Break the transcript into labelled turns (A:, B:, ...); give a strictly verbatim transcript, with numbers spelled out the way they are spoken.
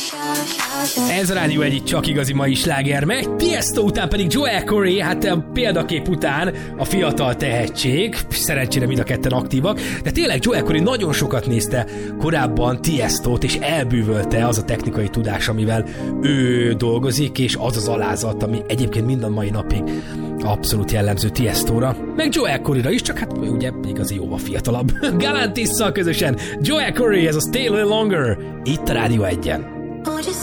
A: Ez a Rádió egy csak igazi mai sláger, meg Tiesto után pedig Joel Corey, hát a példakép után a fiatal tehetség, szerencsére mind a ketten aktívak, de tényleg Joel Corey nagyon sokat nézte korábban Tiestót, és elbűvölte az a technikai tudás, amivel ő dolgozik, és az az alázat, ami egyébként minden mai napig abszolút jellemző Tiestóra, meg Joel Coreyra is, csak hát ugye igazi jóval fiatalabb. Galantisszal közösen Joel Corey, ez a Stay a Little Longer, itt a Rádió egyen.
B: Oh, just